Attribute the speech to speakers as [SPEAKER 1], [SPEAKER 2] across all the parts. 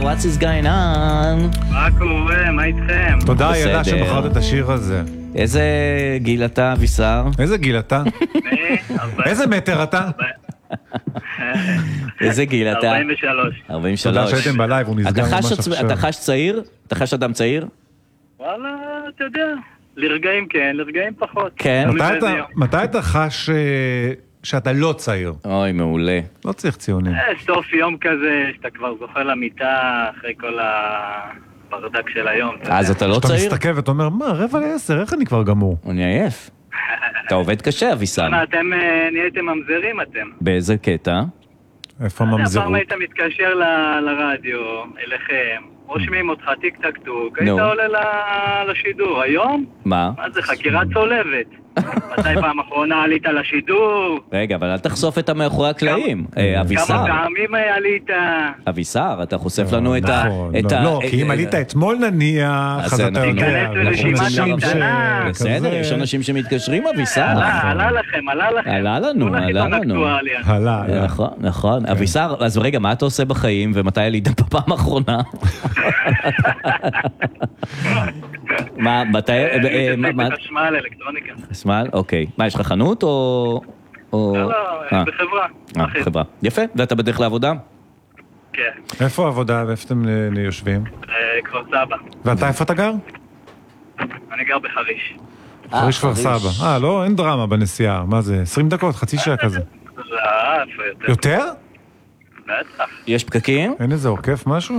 [SPEAKER 1] what's is going on?
[SPEAKER 2] מה קורה? מה איתכם?
[SPEAKER 3] תודה ילדה שבחרת את השיר הזה.
[SPEAKER 1] איזה גיל אתה, אבישר?
[SPEAKER 3] איזה גיל אתה? איזה מטר אתה?
[SPEAKER 1] איזה גיל אתה?
[SPEAKER 2] 43.
[SPEAKER 1] 43.
[SPEAKER 3] תודה שהייתם בלייב, הוא נסגר ממש עכשיו.
[SPEAKER 1] אתה חש צעיר? אתה חש אדם צעיר?
[SPEAKER 2] וואלה, אתה יודע, לרגעים כן, לרגעים פחות.
[SPEAKER 1] כן.
[SPEAKER 3] מתי אתה חש שאתה לא צעיר?
[SPEAKER 1] אוי, מעולה.
[SPEAKER 3] לא צריך ציונים.
[SPEAKER 2] סוף יום כזה, שאתה כבר זוכה למיטה אחרי כל הברדק של היום.
[SPEAKER 1] אז אתה לא צעיר?
[SPEAKER 3] אתה מסתכל ואתה אומר, מה, 9:45, איך אני כבר גמור?
[SPEAKER 1] אני עייף. אתה עובד קשה, אביסן.
[SPEAKER 2] אתם נהייתם ממזרים, אתם.
[SPEAKER 1] באיזה קטע?
[SPEAKER 3] איפה ממזרות?
[SPEAKER 2] פעם היית מתקשר לרדיו, אליכם, רושמים אותך טיק טק טוק, היית עולה לשידור. היום?
[SPEAKER 1] מה?
[SPEAKER 2] מה זה, חקירה צולבת. מתי פעם אחרונה עלית לשידור?
[SPEAKER 1] רגע, אבל אל תחשוף את המאחורי הקלעים. אבישר.
[SPEAKER 2] כמה פעמים עלית?
[SPEAKER 1] אבישר, אתה חושף לנו את ה...
[SPEAKER 3] לא, כי אם עלית אתמול נניח, אז אתה יודע.
[SPEAKER 1] בסדר, יש אנשים שמתקשרים, אבישר.
[SPEAKER 2] עלה לכם.
[SPEAKER 1] עלה לנו. נכון. אבישר, אז רגע, מה אתה עושה בחיים ומתי עלית בפעם האחרונה? מה, מתי...
[SPEAKER 2] חשמל, אלקטרוניקה.
[SPEAKER 1] חשמל, אוקיי. מה, יש לך חנות או...
[SPEAKER 2] לא, בחברה.
[SPEAKER 1] חברה. יפה, ואתה בדרך לעבודה?
[SPEAKER 2] כן.
[SPEAKER 3] איפה העבודה ואיפה אתם יושבים?
[SPEAKER 2] כפר סבא.
[SPEAKER 3] ואתה איפה אתה גר?
[SPEAKER 2] אני גר בחריש.
[SPEAKER 3] חריש כפר סבא. לא, אין דרמה בנסיעה. מה זה, 20 דקות, חצי שעה כזה?
[SPEAKER 2] לא, איפה יותר?
[SPEAKER 3] יותר?
[SPEAKER 2] בטח.
[SPEAKER 1] יש פקקים?
[SPEAKER 3] אין איזה עוקף משהו?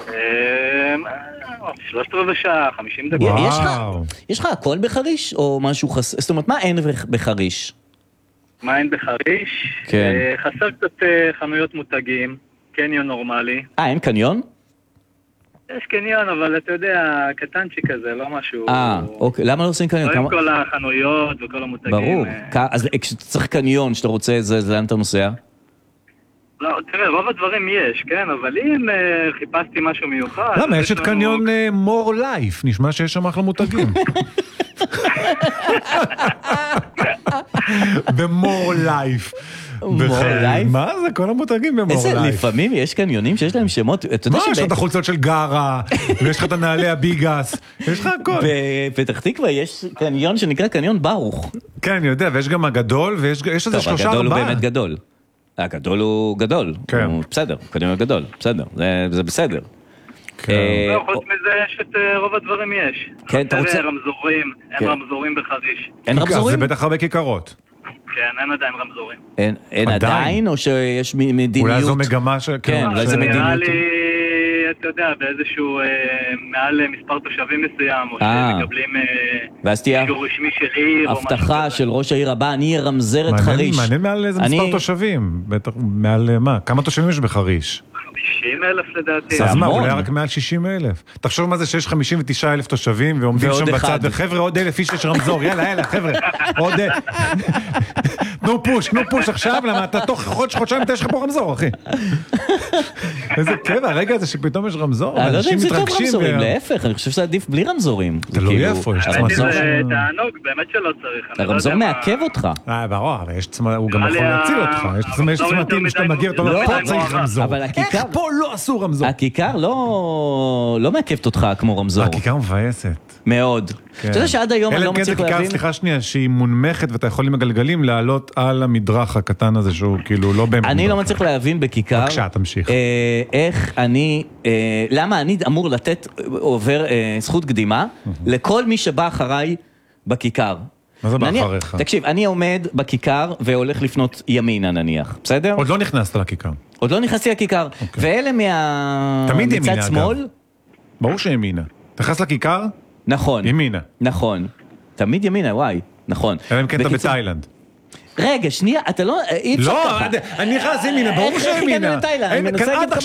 [SPEAKER 2] 3/4 שעה, 50 דקות.
[SPEAKER 1] יש לך הכל בחריש או משהו חסר? זאת אומרת, מה אין בחריש?
[SPEAKER 2] מה אין בחריש?
[SPEAKER 1] כן.
[SPEAKER 2] חסר קצת חנויות מותגים, קניון נורמלי.
[SPEAKER 1] אין קניון?
[SPEAKER 2] יש קניון, אבל אתה יודע, קטנצ'י כזה, לא משהו...
[SPEAKER 1] אוקיי, למה לא עושים קניון?
[SPEAKER 2] לא עם כל החנויות וכל המותגים.
[SPEAKER 1] ברור. אז כשאתה צריך קניון שאתה רוצה, זה לאן אתה נוסע?
[SPEAKER 2] לא, תראה, רוב הדברים יש, כן? אבל אם חיפשתי משהו מיוחד...
[SPEAKER 3] למה? יש את קניון more life, נשמע שיש שם אחלה מותגים. ב-more life. מה זה? כל המותגים ב-more life.
[SPEAKER 1] לפעמים יש קניונים שיש להם שמות...
[SPEAKER 3] מה? יש לך את החולצות של גרה, ויש לך את הנעלי הביגס, יש לך הכל.
[SPEAKER 1] בפתח תקווה יש קניון שנקרא קניון ברוך.
[SPEAKER 3] כן, אני יודע, ויש גם הגדול, ויש איזה 3-4.
[SPEAKER 1] הגדול הוא באמת גדול. הגדול הוא גדול, הוא בסדר, קניון גדול, בסדר, זה בסדר.
[SPEAKER 2] חוץ מזה יש את רוב הדברים יש.
[SPEAKER 1] כן, אתה רוצה...
[SPEAKER 2] רמזורים, אין רמזורים בחריש.
[SPEAKER 1] אין רמזורים?
[SPEAKER 3] זה בטח הרבה כיכרות.
[SPEAKER 2] כן, אין עדיין רמזורים.
[SPEAKER 1] אין עדיין, או שיש מדיניות?
[SPEAKER 3] אולי זו מגמה ש...
[SPEAKER 1] כן, אולי זה מדיניות.
[SPEAKER 2] נראה לי, אתה יודע, באיזשהו מעל מספר תושבים מסוים, או שמקבלים אישור רשמי של עיר,
[SPEAKER 1] הבטחה של ראש העיר הבא, אני ארמזר את חריש.
[SPEAKER 3] מעניין מעל איזה מספר תושבים, בטח מעל מה? כמה תושבים יש בחריש?
[SPEAKER 2] 50,000 לדעתי.
[SPEAKER 3] אז מה, אולי רק מעל 60,000. תחשוב מה זה שיש 59,000 תושבים ועומדים שם בצד, וחבר'ה עוד 1,000 איש יש רמזור, יאללה, חבר'ה, עוד... תנו פוש עכשיו, למה אתה תוך חודשיים יש לך פה רמזור, אחי. איזה קבע, הרגע הזה שפתאום יש רמזור,
[SPEAKER 1] אני לא יודע אם זה טוב רמזורים, להפך, אני חושב שזה עדיף בלי רמזורים.
[SPEAKER 3] זה לא איפה, יש
[SPEAKER 2] צמא. זה תענוג, באמת שלא צריך.
[SPEAKER 1] הרמזור מעכב אותך.
[SPEAKER 3] ברור, אבל יש צמא, הוא גם יכול להציל אותך. יש צמאתים שאתה מגיע, אתה אומר, פה צריך רמזור. איך פה לא עשו רמזור?
[SPEAKER 1] הכיכר לא מעכבת אותך כמו רמזור.
[SPEAKER 3] הכיכר מבאסת.
[SPEAKER 1] מאוד. אתה יודע שעד היום אני לא מצליח להבין...
[SPEAKER 3] סליחה שנייה, שהיא מונמכת ואתה יכול עם הגלגלים לעלות על המדרך הקטן הזה שהוא כאילו לא באמת...
[SPEAKER 1] אני לא מצליח להבין בכיכר...
[SPEAKER 3] בבקשה, תמשיך.
[SPEAKER 1] איך אני... למה אני אמור לתת עובר זכות קדימה לכל מי שבא אחריי בכיכר.
[SPEAKER 3] מה זה בא אחריך?
[SPEAKER 1] תקשיב, אני עומד בכיכר והולך לפנות ימינה נניח, בסדר?
[SPEAKER 3] עוד לא נכנסת לכיכר.
[SPEAKER 1] עוד לא נכנסתי לכיכר. ואלה מצד שמאל...
[SPEAKER 3] ברור שימינה. תכנס לכיכר?
[SPEAKER 1] נכון.
[SPEAKER 3] ימינה.
[SPEAKER 1] נכון. תמיד ימינה, וואי. נכון.
[SPEAKER 3] אלא אם כן אתה בתאילנד.
[SPEAKER 1] רגע, שנייה, אתה לא...
[SPEAKER 3] לא, אני נכנס ימינה, ברור שימינה.
[SPEAKER 1] איך הגענו לתאילנד?